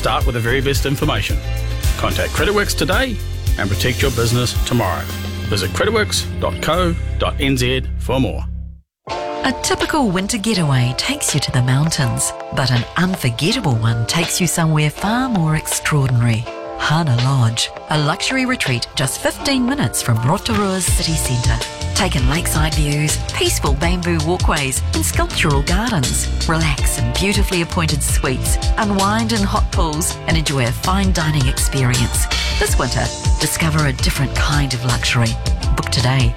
Start with the very best information. Contact Creditworks today and protect your business tomorrow. Visit creditworks.co.nz for more. A typical winter getaway takes you to the mountains, but an unforgettable one takes you somewhere far more extraordinary. Hana Lodge, a luxury retreat just 15 minutes from Rotorua's city centre. Take in lakeside views, peaceful bamboo walkways and sculptural gardens. Relax in beautifully appointed suites, unwind in hot pools and enjoy a fine dining experience. This winter, discover a different kind of luxury. Book today,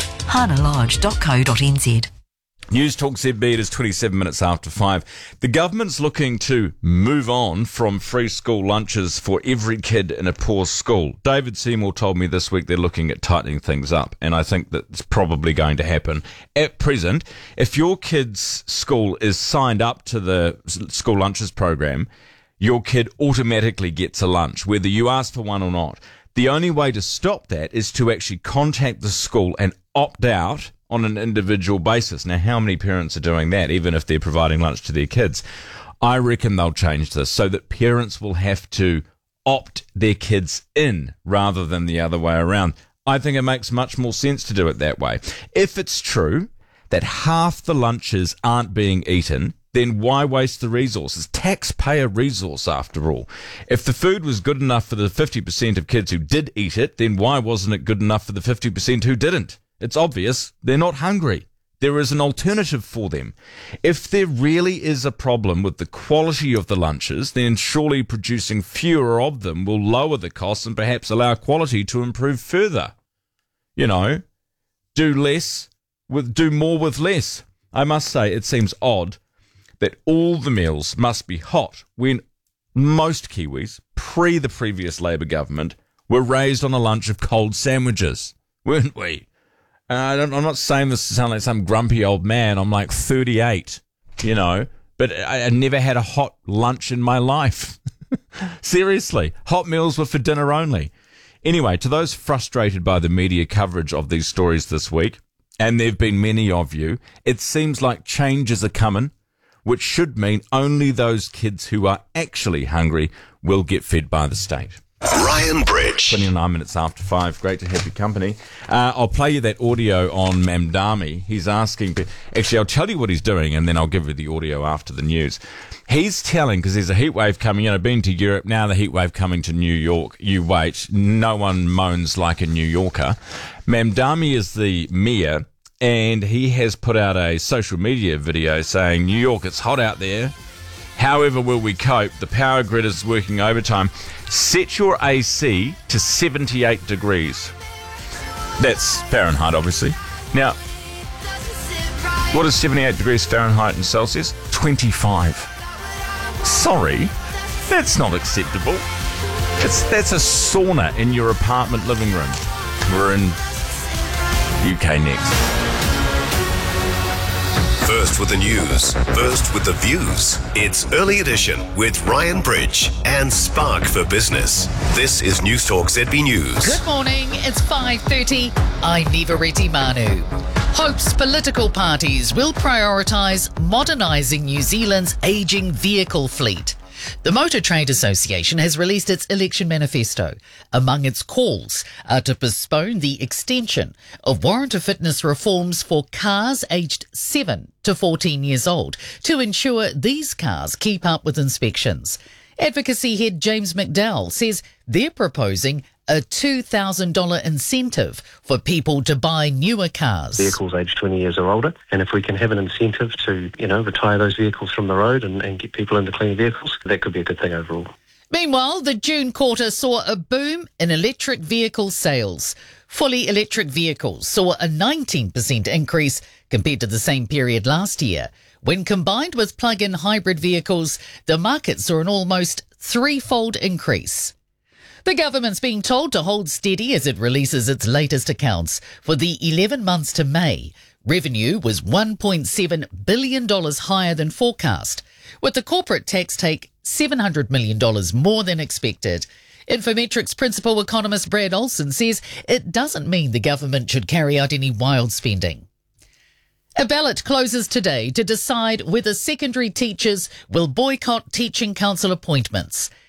hanalodge.co.nz. News Talk ZB, it is 27 minutes after 5. The government's looking to move on from free school lunches for every kid in a poor school. David Seymour told me this week they're looking at tightening things up, and I think that's probably going to happen. At present, if your kid's school is signed up to the school lunches program, your kid automatically gets a lunch, whether you ask for one or not. The only way to stop that is to actually contact the school and opt out on an individual basis. Now, how many parents are doing that, even if they're providing lunch to their kids? I reckon they'll change this so that parents will have to opt their kids in rather than the other way around. I think it makes much more sense to do it that way. If it's true that half the lunches aren't being eaten, then why waste the resources? Taxpayer resource, after all. If the food was good enough for the 50% of kids who did eat it, then why wasn't it good enough for the 50% who didn't? It's obvious they're not hungry. There is an alternative for them. If there really is a problem with the quality of the lunches, then surely producing fewer of them will lower the costs and perhaps allow quality to improve further. You know, do more with less. I must say, it seems odd that all the meals must be hot when most Kiwis, pre the previous Labour government, were raised on a lunch of cold sandwiches, weren't we? I'm not saying this to sound like some grumpy old man. I'm like 38, you know, but I never had a hot lunch in my life. Seriously, hot meals were for dinner only. Anyway, to those frustrated by the media coverage of these stories this week, and there have been many of you, it seems like changes are coming, which should mean only those kids who are actually hungry will get fed by the state. Ryan Bridge. 29 minutes after 5. Great to have your company. I'll play you that audio on Mamdani. He's asking... Actually, I'll tell you what he's doing, and then I'll give you the audio after the news. He's telling, because there's a heat wave coming, you know, been to Europe, now the heat wave coming to New York. You wait. No one moans like a New Yorker. Mamdani is the mayor, and he has put out a social media video saying, New York, it's hot out there. However will we cope? The power grid is working overtime. Set your AC to 78 degrees. That's Fahrenheit, obviously. Now, what is 78 degrees Fahrenheit in Celsius? 25. Sorry, that's not acceptable. That's a sauna in your apartment living room. We're in UK next. First with the news, first with the views. It's Early Edition with Ryan Bridge and Spark for Business. This is News Talk ZB News. Good morning, it's 5:30. I'm Nivareti Manu. Hopes political parties will prioritise modernising New Zealand's ageing vehicle fleet. The Motor Trade Association has released its election manifesto. Among its calls are to postpone the extension of warrant of fitness reforms for cars aged 7 to 14 years old to ensure these cars keep up with inspections. Advocacy head James McDowell says they're proposing a $2,000 incentive for people to buy newer cars. Vehicles aged 20 years or older, and if we can have an incentive to, retire those vehicles from the road and get people into clean vehicles, that could be a good thing overall. Meanwhile, the June quarter saw a boom in electric vehicle sales. Fully electric vehicles saw a 19% increase compared to the same period last year. When combined with plug-in hybrid vehicles, the market saw an almost threefold increase. The government's being told to hold steady as it releases its latest accounts. For the 11 months to May, revenue was $1.7 billion higher than forecast, with the corporate tax take $700 million more than expected. Infometrics principal economist Brad Olsen says it doesn't mean the government should carry out any wild spending. A ballot closes today to decide whether secondary teachers will boycott teaching council appointments.